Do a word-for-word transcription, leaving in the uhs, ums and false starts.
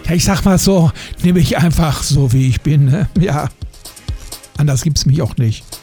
Ja, ich sag mal so, nehme ich einfach so, wie ich bin. Ne? Ja, anders gibt's mich auch nicht.